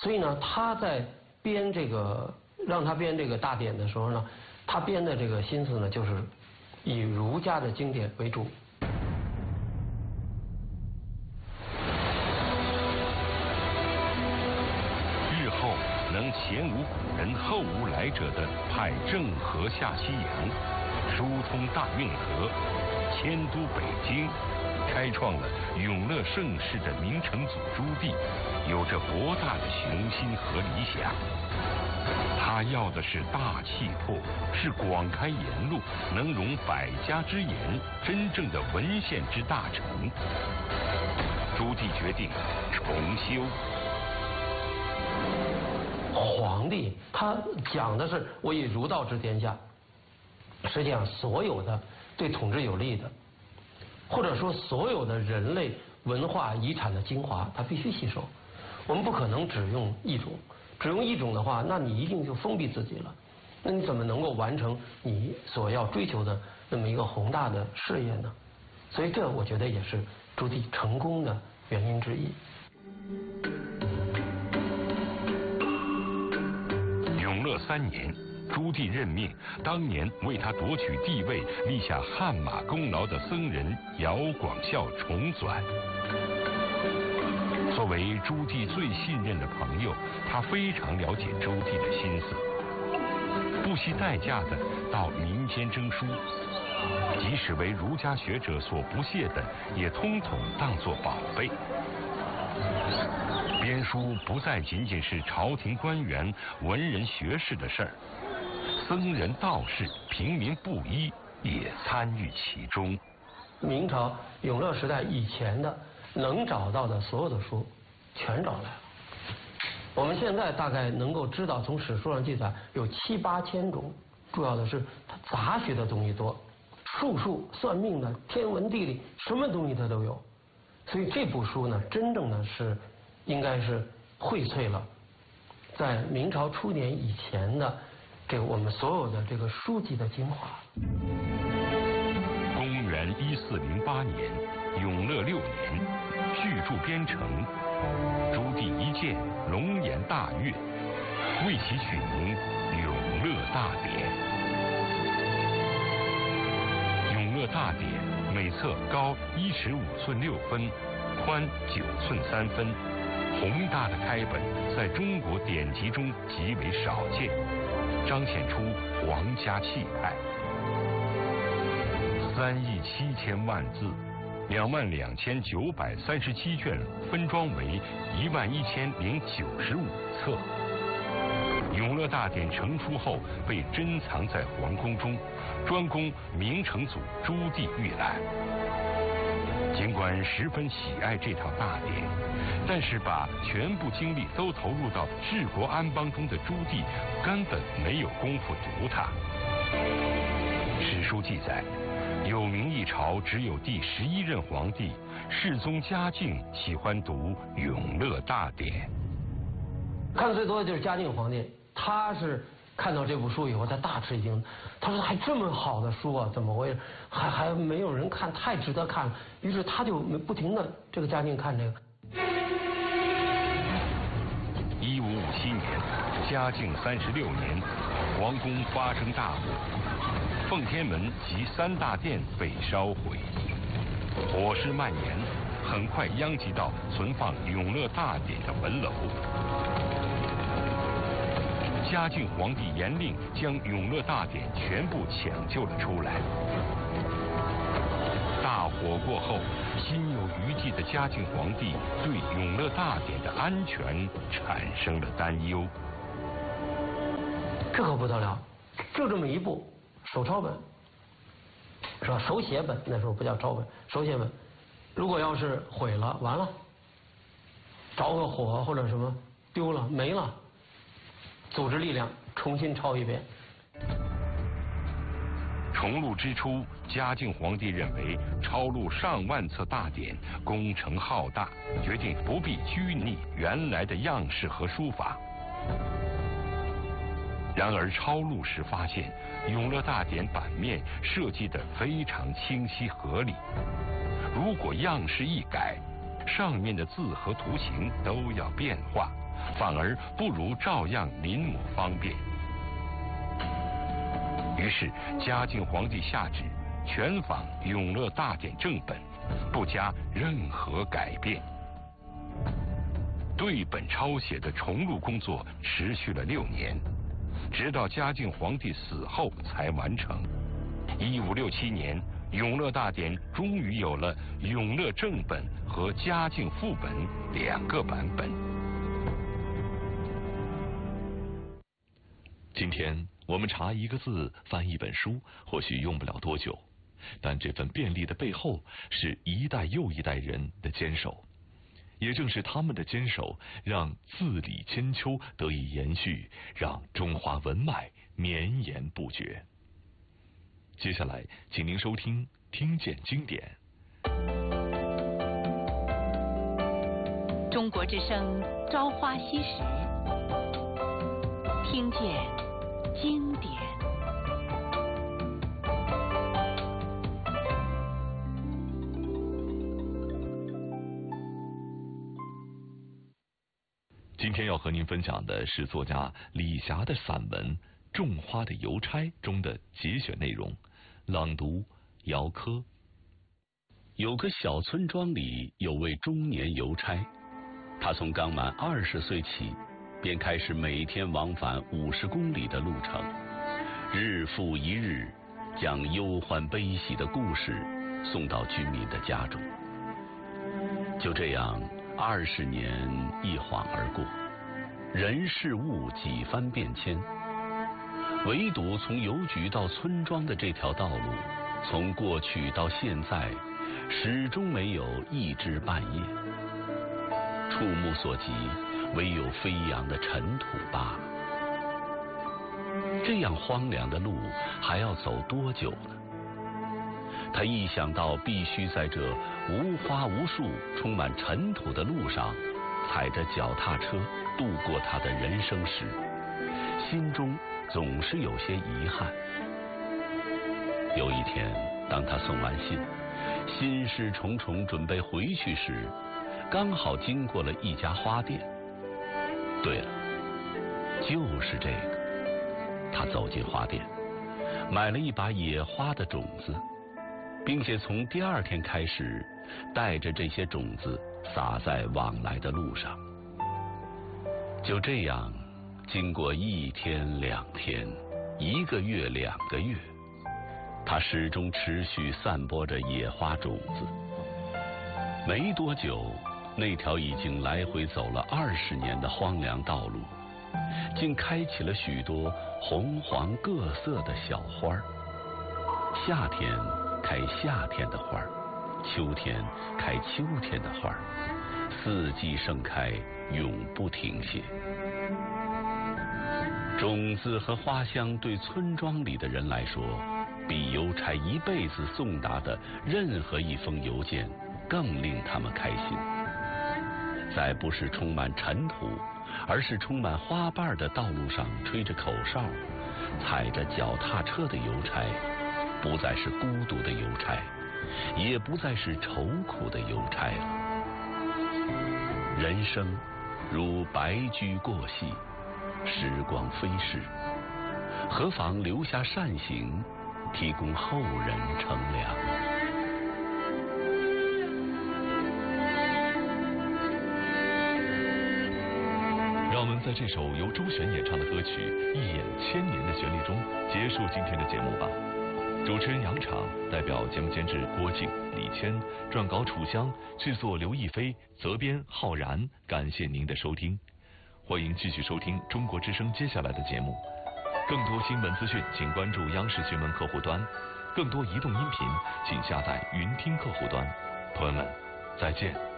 所以呢，他在编这个让他编这个大典的时候呢，他编的这个心思呢，就是以儒家的经典为主。 日后能前无古人后无来者的派郑和下西洋，疏通大运河，迁都北京，开创了永乐盛世的明成祖朱棣，有着博大的雄心和理想。他要的是大气魄，是广开言路，能容百家之言，真正的文献之大成。朱棣决定重修。 皇帝他讲的是我以儒道治天下，实际上所有的对统治有利的，或者说所有的人类文化遗产的精华，他必须吸收。我们不可能只用一种，只用一种的话，那你一定就封闭自己了。那你怎么能够完成你所要追求的那么一个宏大的事业呢？所以这我觉得也是朱棣成功的原因之一。 永乐3年，朱棣任命当年为他夺取帝位立下汗马功劳的僧人姚广孝重纂。作为朱棣最信任的朋友，他非常了解朱棣的心思，不惜代价的到民间征书，即使为儒家学者所不屑的，也统统当作宝贝。编书不再仅仅是朝廷官员、文人学士的事儿，僧人道士、平民布衣也参与其中。 明朝永乐时代以前的能找到的所有的书全找来了。我们现在大概能够知道，从史书上记载有7、8千种，主要的是它杂学的东西多，术算命的、天文地理，什么东西它都有。所以这部书呢，真正的是应该是荟萃了在明朝初年以前的这个我们所有的这个书籍的精华。 公元1408年，永乐6年，巨著编成，朱棣一见，龙颜大悦，为其取名《永乐大典》。永乐大典每册高1尺5寸6分，宽9寸3分，宏大的开本在中国典籍中极为少见，彰显出皇家气派。3亿7千万字，22937卷，分装为11095册。永乐大典成书后，被珍藏在皇宫中，专供明成祖朱棣阅览。尽管十分喜爱这套大典，但是把全部精力都投入到治国安邦中的朱棣，根本没有功夫读它。史书记载，有明一朝只有第11任皇帝世宗嘉靖喜欢读《永乐大典》， 看的最多的就是嘉靖皇帝，他是看到这部书以后，他大吃一惊，他说还这么好的书啊，怎么会还没有人看，太值得看了。于是他就不停的这个嘉靖看这个。 1557年，嘉靖36年，皇宫发生大火，奉天门及3大殿被烧毁，火势蔓延，很快殃及到存放《永乐大典》的文楼。嘉靖皇帝严令将《永乐大典》全部抢救了出来。大火过后，心有余悸的嘉靖皇帝对《永乐大典》的安全产生了担忧。 这可不得了，就这么一部手抄本，是吧？手写本，那时候不叫抄本，手写本，如果要是毁了，完了，着个火或者什么丢了没了，组织力量重新抄一遍。 重录之初，嘉靖皇帝认为抄录上万册大典工程浩大，决定不必拘泥原来的样式和书法。然而抄录时发现，《永乐大典》版面设计得非常清晰合理，如果样式一改，上面的字和图形都要变化， 反而不如照样临摹方便。于是嘉靖皇帝下旨全仿《永乐大典》正本，不加任何改变。对本抄写的重录工作持续了6年，直到嘉靖皇帝死后才完成。1567年，《永乐大典》终于有了永乐正本和嘉靖副本2个版本。 今天我们查一个字、翻一本书，或许用不了多久，但这份便利的背后，是一代又一代人的坚守。也正是他们的坚守，让字里千秋得以延续，让中华文脉绵延不绝。接下来，请您收听《听见经典》。 中国之声《朝花夕拾》，听见经典。 今天要和您分享的是作家李霞的散文《种花的邮差》中的节选内容，朗读姚科。 有个小村庄里有位中年邮差，他从刚满20岁起，便开始每天往返50公里的路程，日复一日，将忧欢悲喜的故事送到居民的家中。就这样，20年一晃而过，人事物几番变迁，唯独从邮局到村庄的这条道路，从过去到现在，始终没有一枝半叶。触目所及，唯有飞扬的尘土罢了。这样荒凉的路还要走多久呢？他一想到必须在这无花无树、充满尘土的路上，踩着脚踏车度过他的人生时，心中总是有些遗憾。有一天，当他送完信，心事重重准备回去时，刚好经过了一家花店。对了，就是这个。他走进花店，买了一把野花的种子，并且从第2天开始，带着这些种子撒在往来的路上。就这样，经过1天2天，1个月2个月，他始终持续散播着野花种子。没多久，那条已经来回走了20年的荒凉道路，竟开起了许多红黄各色的小花儿。夏天开夏天的花儿，秋天开秋天的花儿，四季盛开，永不停歇。种子和花香对村庄里的人来说，比邮差一辈子送达的任何一封邮件更令他们开心。在不是充满尘土，而是充满花瓣的道路上吹着口哨，踩着脚踏车的邮差，不再是孤独的邮差，也不再是愁苦的邮差了。人生如白驹过隙，时光飞逝，何妨留下善行，提供后人乘凉。 让我们在这首由周璇演唱的歌曲《一眼千年》的旋律中结束今天的节目吧。主持人杨昶，代表节目监制郭靖、李谦，撰稿楚香，制作刘亦菲，责编浩然。感谢您的收听，欢迎继续收听中国之声接下来的节目。更多新闻资讯，请关注央视新闻客户端；更多移动音频，请下载云听客户端。朋友们，再见。